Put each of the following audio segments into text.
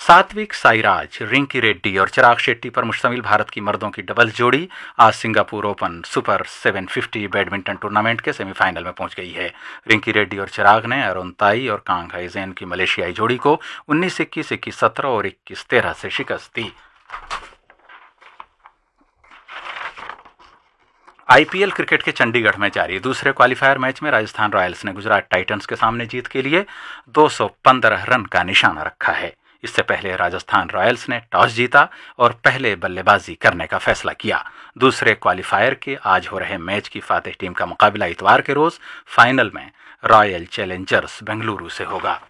सात्विक साईराज, रिंकी रेड्डी और चिराग शेट्टी पर मुश्तमिल भारत की मर्दों की डबल्स जोड़ी आज Singapore open super 750 badminton tournament के सेमीफाइनल में पहुंच गई है। रिंकी रेड्डी और चिराग ने अरुण ताई और कांग हाइजेन की मलेशियाई जोड़ी को 19-21, 21-17 और 21-13 से शिकस्त दी। आईपीएल क्रिकेट के चंडीगढ़ में जारी दूसरे क्वालिफायर मैच में राजस्थान रॉयल्स ने गुजरात टाइटंस के सामने जीत के लिए 215 रन का निशाना रखा है। इससे पहले राजस्थान रॉयल्स ने टॉस जीता और पहले बल्लेबाजी करने का फैसला किया। दूसरे क्वालिफायर के आज हो रहे मैच की फातेह टीम का मुकाबला इतवार के रोज फाइनल में रॉयल चैलेंजर्स बेंगलुरु से होगा।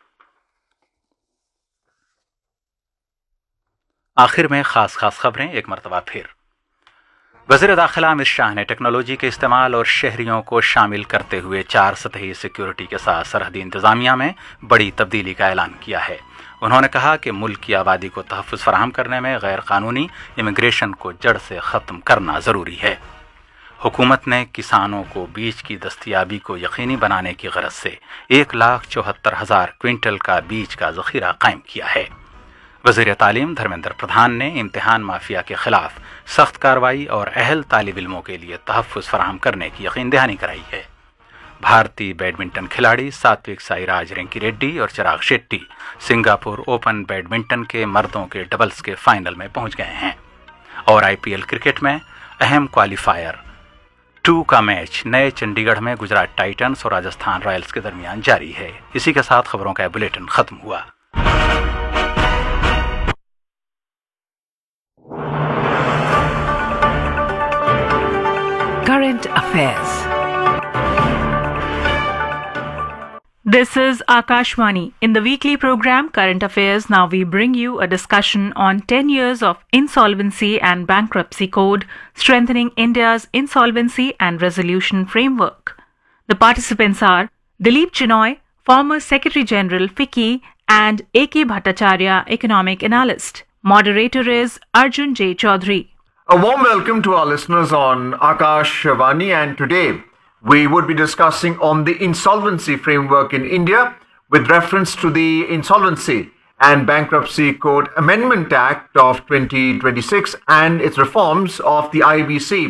आखिर में खास खबरें एक मरतबा फिर। वज़ीर दाखिला अमित शाह ने टेक्नोलॉजी के इस्तेमाल और शहरियों को शामिल करते हुए 4 सतही सिक्योरिटी के साथ सरहदी इंतजामिया में बड़ी तब्दीली का ऐलान किया है। उन्होंने कहा कि मुल्क की आबादी को तहफ़्फ़ुज़ फराहम करने में गैर कानूनी इमिग्रेशन को जड़ से ख़त्म करना ज़रूरी है। हुकूमत ने किसानों को बीज की दस्तयाबी को यकीनी बनाने की गरज से 1,74,000 क्विंटल का बीज का ज़ख़ीरा कायम किया है। वज़ीर तालीम धर्मेंद्र प्रधान ने इम्तिहान माफिया के खिलाफ सख्त कार्रवाई और अहल तालिब इल्मों के लिए तहफ़्फ़ुज़ फराहम करने की यकीन दहानी कराई है। भारतीय बैडमिंटन खिलाड़ी सात्विक साईराज, रिंकी रेड्डी और Chirag Shetty Singapore open badminton के मर्दों के डबल्स के फाइनल में पहुंच गए हैं। और आईपीएल क्रिकेट में अहम क्वालिफायर 2 का मैच नए चंडीगढ़ में गुजरात टाइटंस और राजस्थान रॉयल्स के दरमियान जारी है। इसी के साथ खबरों का बुलेटिन खत्म हुआ। Current Affairs. This is Akashvani. In the weekly program Current Affairs, now we bring you a discussion on 10 years of Insolvency and Bankruptcy Code, strengthening India's insolvency and resolution framework. The participants are Dilip Chinoy, former Secretary General FICCI, and A.K. Bhattacharya, economic analyst. Moderator is Arjun J. Chaudhary. A warm welcome to our listeners on Akashvani, and today we would be discussing on the insolvency framework in India with reference to the Insolvency and Bankruptcy Code Amendment Act of 2026 and its reforms of the IBC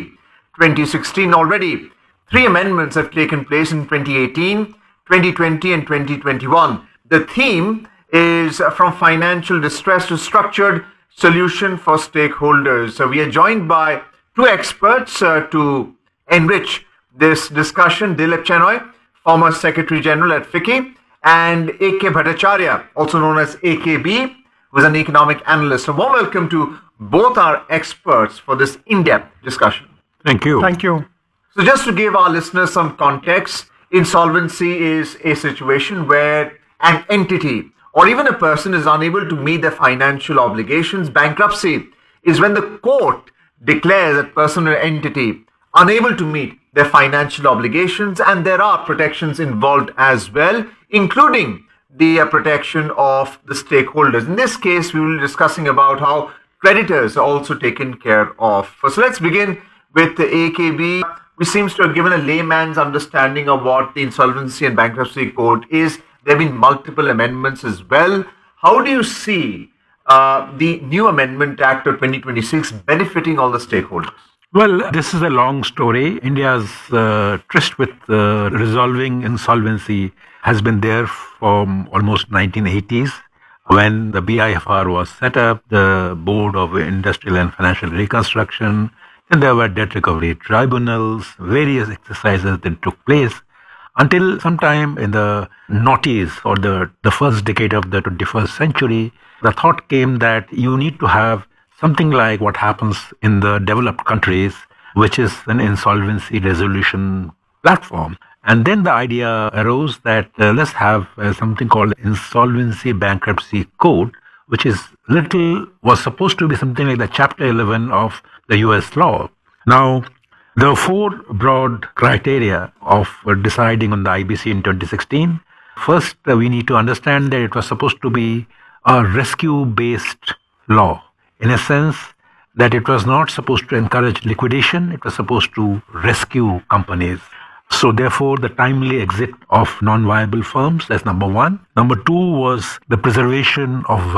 2016. Already 3 amendments have taken place in 2018, 2020 and 2021. The theme is from financial distress to structured solution for stakeholders. So we are joined by 2 experts to enrich this discussion. Dilip Chinoy, former Secretary General at FICCI, and A.K. Bhattacharya, also known as AKB, who is an economic analyst. So warm welcome to both our experts for this in-depth discussion. Thank you. Thank you. So just to give our listeners some context, insolvency is a situation where an entity or even a person is unable to meet their financial obligations. Bankruptcy is when the court declares that person or entity unable to meet their financial obligations, and there are protections involved as well, including the protection of the stakeholders. In this case, we will be discussing about how creditors are also taken care of. So let's begin with the AKB, which seems to have given a layman's understanding of what the Insolvency and Bankruptcy Code is. There have been multiple amendments as well. How do you see the new Amendment Act of 2026 benefiting all the stakeholders? Well, this is a long story. India's tryst with resolving insolvency has been there from almost 1980s, when the BIFR was set up, the Board of Industrial and Financial Reconstruction, and there were debt recovery tribunals, various exercises that took place until sometime in the noughties or the first decade of the 21st century. The thought came that you need to have something like what happens in the developed countries, which is an insolvency resolution platform. And then the idea arose that let's have something called Insolvency Bankruptcy Code, which was supposed to be something like the Chapter 11 of the US law. Now, there are 4 broad criteria of deciding on the IBC in 2016. First, we need to understand that it was supposed to be a rescue-based law, in a sense that it was not supposed to encourage liquidation, it was supposed to rescue companies. So therefore, the timely exit of non-viable firms, that's number 1. Number 2 was the preservation of